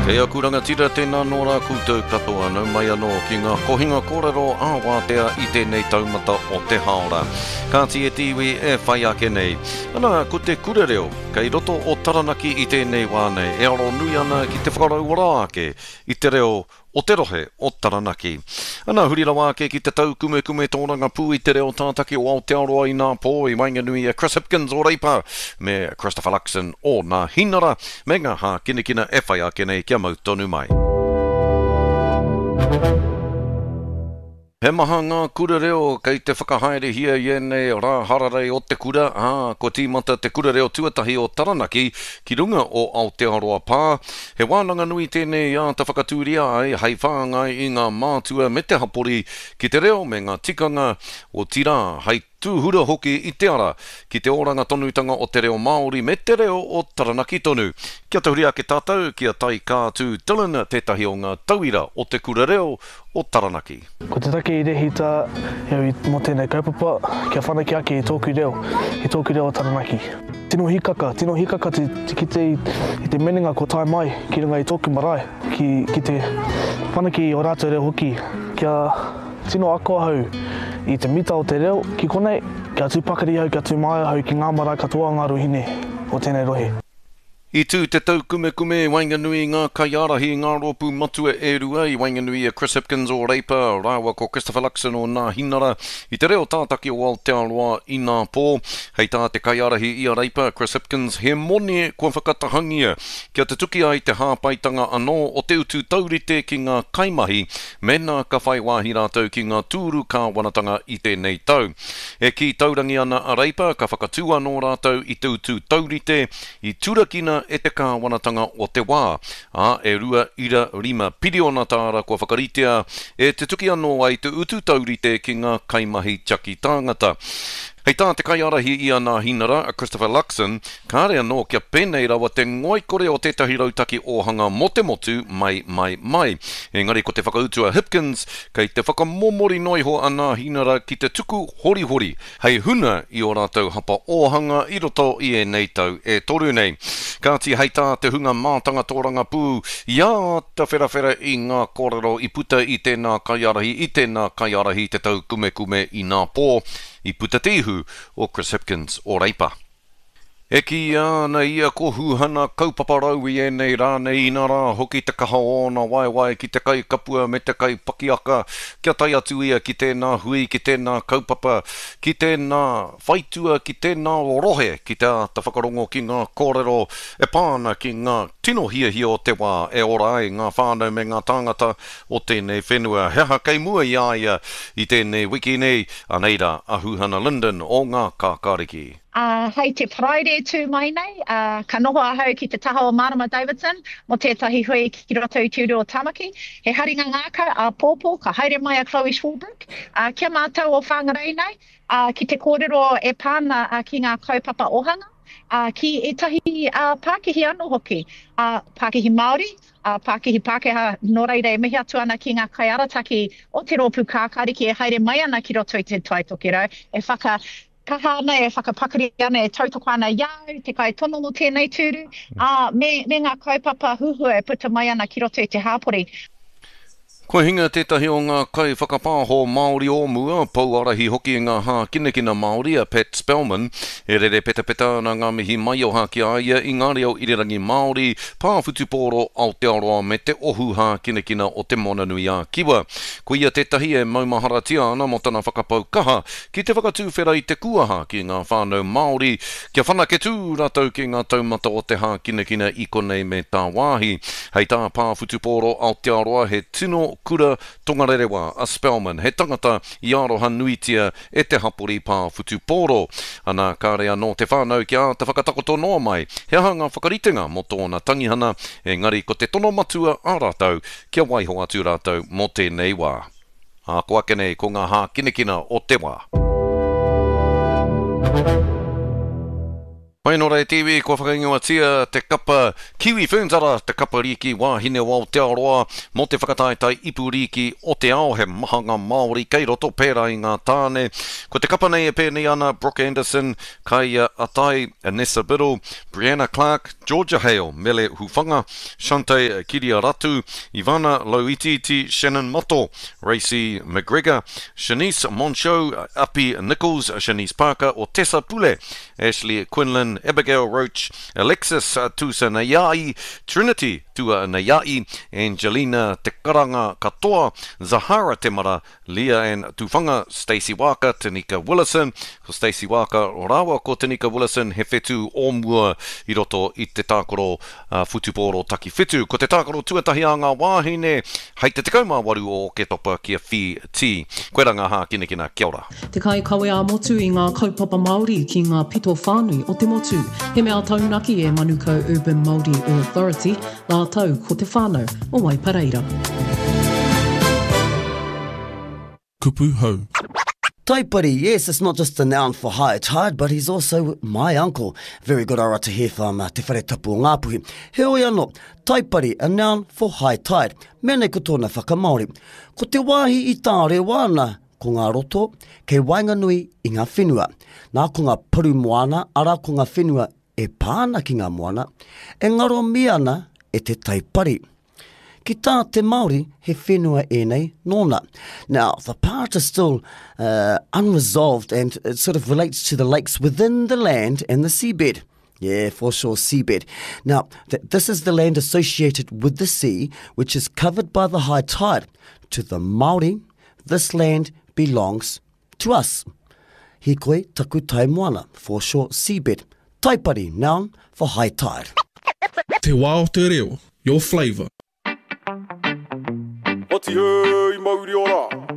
Kei akuranga tira tēnā nō rā koutou katoa nau mai anō ki ngā kohinga kōrero āwātea I tēnei taumata o te haora. Kāti e tiwi e whai ake nei. Ana, ko te kurereo, kei roto o taranaki I tēnei wānei, e aro nui ana ki te whakarau ora ake, I te reo o te rohe o taranaki. Ana hurira wāke ki te tau kume tōranga pū I te reo tātaki o Aotearoa I ngā pō I Wainganui a Chris Hipkins o Reipa, me Christopher Luxon o ngā hinara, me ngā hā kinekina e whai ake nei kia mau tonu mai. He maha ngā kura reo kei te whakahaere hia ienei rā hararei o te kura, ko tīmata te kura reo tuatahi o Taranaki ki runga o Aotearoa pā. He wānanga nui tēnei te whakatūria ai hei whāngai I ngā mātua me te hapori ki te reo me ngā tikanga o tira hei tūhura hoki I te ara ki te oranga tonutanga o te reo Māori me te reo o Taranaki tonu. Kia te huri ake tātou kia tai kātū Dylan tētahi o ngā tauira o te kura reo o Taranaki. Ko te take I rehita mō tēnei kaupapa, kia whanaki ake I tōku reo o Taranaki. Tino hikaka I te meninga ko tai mai ki runga I tōku marae, ki te whanaki o rātou reo hoki, kia tino akoa hau I te mita o te reo ki konei, kia tūpakari hau, kia tūmaia hau ki ngā marae katoa ngā rohine o tēnei rohe. I tū te tau kume Wainganui ngā kaiarahi ngā ropu matua e rua I Wainganui a Chris Hipkins o Reipa, rāua ko Christopher Luxon o ngā hinara I te reo tātaki o Aotearoa I ngā pō. Hei tā te kaiarahi I a Reipa, Chris Hipkins, he mone kua whakatahangia kia te tuki ai te hāpaitanga anō o te utu taurite ki ngā kaimahi me nā ka whai wāhi rātou ki ngā tūru kāwanatanga I tēnei tau. E ki taurangi ana a Reipa, ka whakatū anō rātou I te utu taurite, I turakina e te kāwanatanga o te wā. E rua ira rima piriona tāra kua whakaritea e te tuki anō ai te utu taurite ki ngā kaimahi taki tāngata. Hei tā te kaiarahi I a ngā hinara a Christopher Luxon, kāre anō kia pēnei rawa te ngoikore o tētahi rautaki ohanga mo te motu mai. Engari ko te whakautua Hipkins, kei te whakamomori noiho a ngā hinara ki te tuku hori. Hei huna I o rātou hapa ohanga I roto I e nei tau e toru nei. Kāti hei tā te hunga mātanga tōranga pū, ia te whera I ngā kōrero I puta I tēnā kaiarahi te tau kume I ngā pō, I puta tihu o Chris Hipkins o Reipa. E ki ana ia ko huhana kaupaparau I enei rānei inara hoki te kaha ona wai ki te kai kapua me te kai pakiaka kia tai atu ia ki tēnā hui, ki tēnā kaupapa, ki tēnā whaitua, ki tēnā rohe, ki te whakarongo ki ngā kōrero e pāna ki ngā tino hia o te wā e ora ai ngā whānau me ngā tāngata o tēnei whenua. Heha kei mua ia I tēnei wiki nei, aneira a huhana Lyndon o ngā kākāriki. Hei te Friday tū mai nei, ka noho ahau ki te taha o Marama Davidson, mo tētahi hui ki roto I Tūru o Tamaki. He haringa ngākau a pōpō, ka haere mai a Chloe Schwalbrook. Kia mātou o whangarei nei, ki te kōrero e pāna ki ngā kaupapa ohanga, ki etahi Pākehi anō hoki, Pākehi Māori, Pākehi Pākehā nō reira e mihi atu ana ki ngā kaiarataki o te rōpū kākāriki e haere mai ana ki roto I te Taitokero, e kaha ana e whakapakari ana e tautoko ana iau, te kai tono no tēnei tūru, me ngā kaupapa huhu e puta mai ana ki roto I te hāpori. Ko hinga tētahi o ngā kai whakapāho Māori o mua, pauarahi hoki ngā hā kinekina Māori a Pat Spellman, e rere peta na ngā mihi mai o hāki aia I ngā reo irirangi Māori, pāwhutupōro Aotearoa me te ohu hā kinekina o te monanui a Kiwa. Ko ia tētahi e maumaharatia ana mo tana whakapau kaha, ki te whakatūwhera I te kuaha ki ngā whānau Māori, kia whanaketū rātou ki ngā taumata o te hā kinekina I konei me tā wāhi. Hei tā pāwhutupōro Aotearoa he tino kura tongarerewa a Spellman, he tangata I aroha nuitia e te hapori pāwhutupōro. Ana kārea no te whānau kia te whakatakoto noa mai, he hanga whakaritenga mo tōna tangihana, engari ko te tono matua a rātou, kia waiho atu rātou mo tēnei wā. Ko ake nei ko ngā hā kinekina o te wā. Wainora TV, ko whakaingoa tia te kapa Kiwi Whēnzara, te kapa riki wāhine o Aotearoa, mo te whakataetai ipu riki o te ao he mahanga Māori, kei roto pēra i ngā tāne. Ko te kapa nei e pēnei ana, Brooke Anderson, Kai Atai, Anessa Biddle, Brianna Clark, Georgia Hale, Mele Hufanga, Shante Kiriaratu, Ivana Loititi, Shannon Moto, Racy McGregor, Shanice Moncho, Api Nichols, Shanice Parker, o Tessa Pule, Ashley Quinlan, Abigail Roach, Alexis Tusa Nayai, Trinity Tua Nayai, Angelina Te Karanga Katoa, Zahara Temara, Leah Ann Tufanga, Stacey Walker, Tanika Willison, ko Stacey Walker, Rawa ko Tanika Willison, he whetu o mua i roto i te tākoro futuporo taki whetu. Ko te tākoro tuatahi a ngā wāhine, hei te tekau waru o ke topa kia whi ti. Koe ranga hā kina kina, kia ora. Te kai kawe a motu i ngā kaupapa Māori ki ngā pito whānui o te motu. He mea taunaki e Manukau Urban Māori Authority, nā tau ko te whānau o Waipareira. Kupu hau. Taipari, yes, it's not just a noun for high tide, but he's also my uncle. Very good ara to hear from Te Whare Tapu o Ngāpuhi. He oi anō, taipari, a noun for high tide. Mene ko tōna whakamaori. Ko te wāhi I tā rewana, ko ngā roto, kei Wainganui I ngā whenua. Nā ko ngā paru moana, ara ko ngā whenua e pāna ki ngā moana, e ngaro miana e te taipari. Ki tā te Māori, he whenua e nei nōna. Now, the part is still unresolved and it sort of relates to the lakes within the land and the seabed. Yeah, for sure, seabed. Now, this is the land associated with the sea, which is covered by the high tide. To the Māori, this land belongs to us. Hikoi taku tai moana, for sure, seabed. Taipari, noun for high tide. Te wā o te reo, your flavour. Oti hei, mauri ora.